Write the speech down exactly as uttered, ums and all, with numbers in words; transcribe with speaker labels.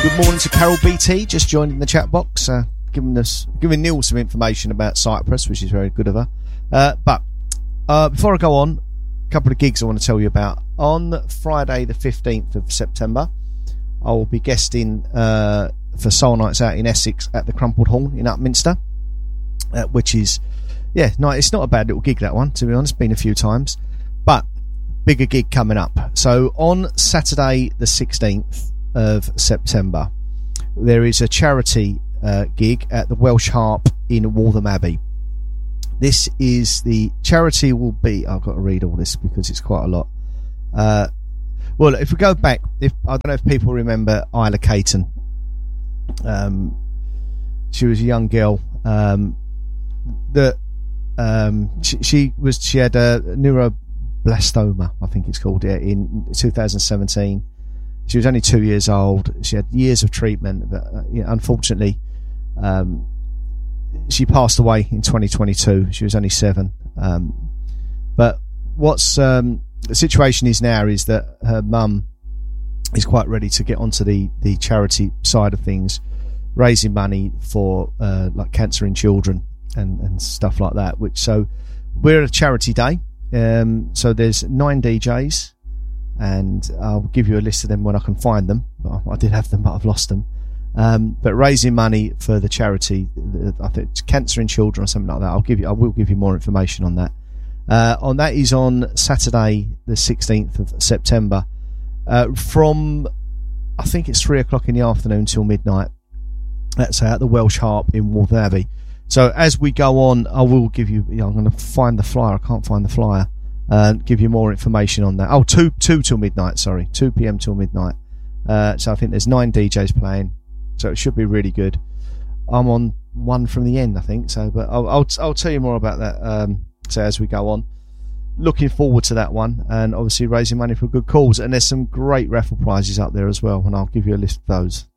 Speaker 1: Good morning to Carol B T, just joined in the chat box, uh, giving us, giving Neil some information about Cyprus, which is very good of her. Uh, but uh, before I go on, a couple of gigs I want to tell you about. On Friday, the fifteenth of September, I will be guesting uh, for Soul Nights Out in Essex at the Crumpled Horn in Upminster, uh, which is, yeah, no, it's not a bad little gig, that one, to be honest. Been a few times, but bigger gig coming up. So on Saturday, the sixteenth of September, there is a charity uh, gig at the Welsh Harp in Waltham Abbey. This is the charity will be, I've got to read all this because it's quite a lot. Uh, well, if we go back, if I don't know if people remember Isla Caton. Um, she was a young girl um, that um, she, she was she had a neuroblastoma, I think it's called, yeah, in two thousand seventeen. She was only two years old. She had years of treatment, but uh, you know, unfortunately, um, she passed away in twenty twenty-two. She was only seven. Um, but what's um, the situation is now is that her mum is quite ready to get onto the, the charity side of things, raising money for uh, like cancer in children and, and stuff like that. Which so we're at a charity day. Um, so there's nine D Js. And I'll give you a list of them when I can find them. I did have them, but I've lost them. Um, but raising money for the charity, I think it's cancer in children or something like that. I'll give you, I will give you more information on that. Uh, on that is on Saturday, the sixteenth of September, uh, from I think it's three o'clock in the afternoon till midnight. That's at the Welsh Harp in Waltham Abbey. So as we go on, I will give you. you know, I'm going to find the flyer. I can't find the flyer. Uh, give you more information on that. Oh, two, two till midnight, sorry. two p.m. till midnight. Uh, so I think there's nine D Js playing. So it should be really good. I'm on one from the end, I think. So, but I'll, I'll, I'll tell you more about that um, so as we go on. Looking forward to that one. And obviously raising money for a good cause. And there's some great raffle prizes up there as well. And I'll give you a list of those.